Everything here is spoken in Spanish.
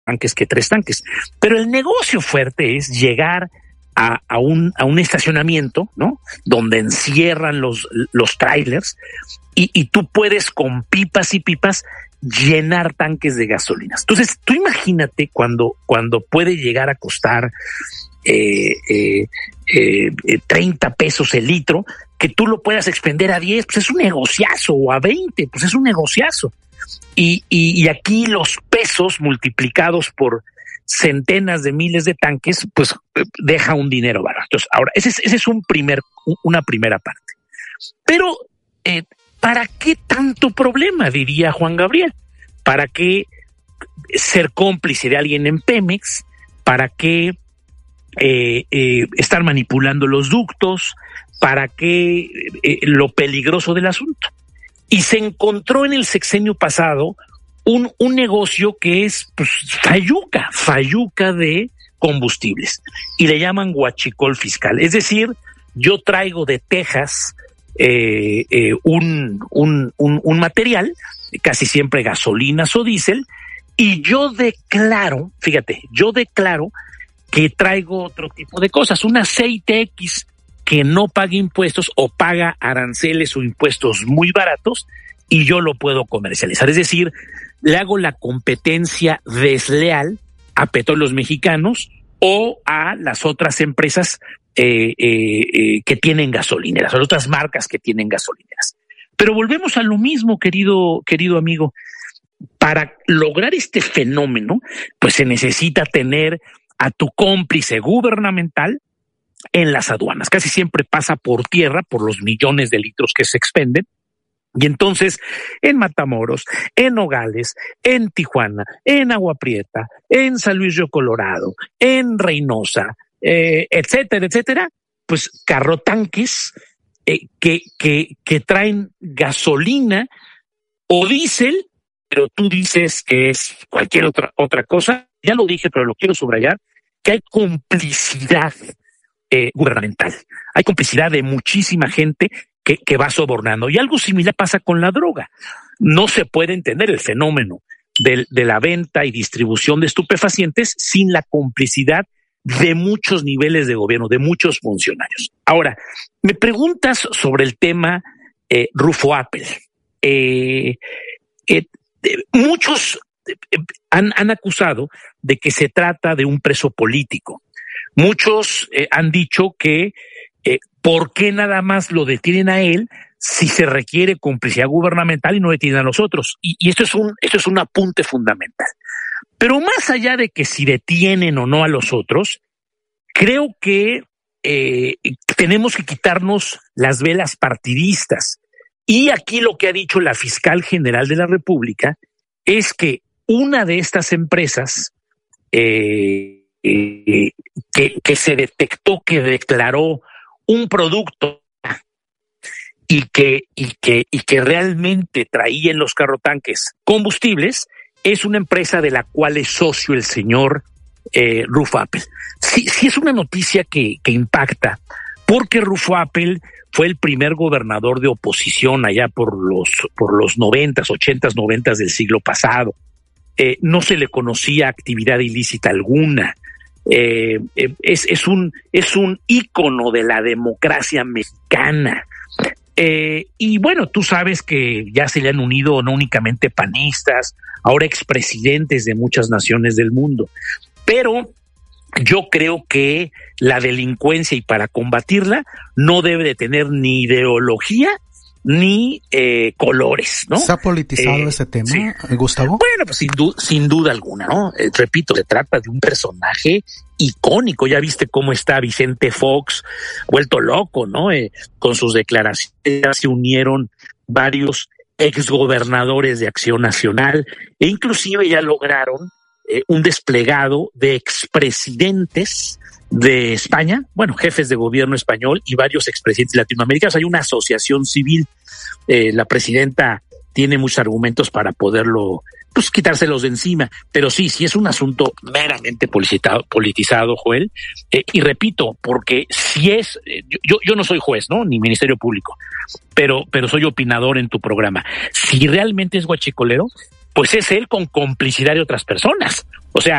tanques que 3 tanques. Pero el negocio fuerte es llegar a un estacionamiento, ¿no? Donde encierran los trailers y tú puedes con pipas y pipas llenar tanques de gasolinas. Entonces, tú imagínate cuando puede llegar a costar 30 pesos el litro, que tú lo puedas expender a 10, pues es un negociazo, o a 20, pues es un negociazo. Y aquí los pesos multiplicados por centenas de miles de tanques, pues deja un dinero barato. Entonces, ahora, ese es una primera parte. Pero, ¿para qué tanto problema? Diría Juan Gabriel. ¿Para qué ser cómplice de alguien en Pemex? ¿Para qué estar manipulando los ductos? ¿Para qué lo peligroso del asunto? Y se encontró en el sexenio pasado un negocio que es pues falluca de combustibles, y le llaman huachicol fiscal. Es decir, yo traigo de Texas un material, casi siempre gasolinas o diésel, y yo declaro que traigo otro tipo de cosas, un aceite X que no paga impuestos o paga aranceles o impuestos muy baratos, y yo lo puedo comercializar. Es decir, le hago la competencia desleal a Petróleos Mexicanos o a las otras empresas que tienen gasolineras, o las otras marcas que tienen gasolineras. Pero volvemos a lo mismo, querido amigo. Para lograr este fenómeno, pues se necesita tener a tu cómplice gubernamental en las aduanas. Casi siempre pasa por tierra, por los millones de litros que se expenden. Y entonces, en Matamoros, en Nogales, en Tijuana, en Agua Prieta, en San Luis Río Colorado, en Reynosa, etcétera, pues carrotanques que traen gasolina o diésel, pero tú dices que es cualquier otra cosa. Ya lo dije, pero lo quiero subrayar, que hay complicidad gubernamental. Hay complicidad de muchísima gente que va sobornando. Y algo similar pasa con la droga. No se puede entender el fenómeno de la venta y distribución de estupefacientes sin la complicidad de muchos niveles de gobierno, de muchos funcionarios. Ahora, me preguntas sobre el tema Rufo Appel. Muchos han acusado de que se trata de un preso político. Muchos han dicho que ¿por qué nada más lo detienen a él si se requiere complicidad gubernamental y no detienen a los otros? Y esto es un apunte fundamental. Pero más allá de que si detienen o no a los otros, creo que tenemos que quitarnos las velas partidistas. Y aquí lo que ha dicho la fiscal general de la República es que una de estas empresas que se detectó que declaró un producto y que realmente traía en los carrotanques combustibles es una empresa de la cual es socio el señor Rufo Appel. Sí es una noticia que impacta, porque Rufo Appel fue el primer gobernador de oposición allá por los 90s, 80s, 90s del siglo pasado. No se le conocía actividad ilícita alguna. Es un ícono de la democracia mexicana. Y bueno, tú sabes que ya se le han unido no únicamente panistas, ahora expresidentes de muchas naciones del mundo. Pero yo creo que la delincuencia, y para combatirla, no debe de tener ni ideología ni colores, ¿no? ¿Se ha politizado ese tema, sí, Gustavo? Bueno, pues sin duda alguna, ¿no? Repito, se trata de un personaje icónico. Ya viste cómo está Vicente Fox, vuelto loco, ¿no? Con sus declaraciones se unieron varios exgobernadores de Acción Nacional, e inclusive ya lograron un desplegado de expresidentes de España, bueno, jefes de gobierno español y varios expresidentes latinoamericanos. Hay una asociación civil. La presidenta tiene muchos argumentos para poderlo, pues, quitárselos de encima. Pero sí es un asunto meramente politizado, Joel. Y repito, porque si es, yo no soy juez, ¿no? Ni Ministerio Público, pero soy opinador en tu programa. Si realmente es guachicolero, pues es él con complicidad de otras personas. O sea,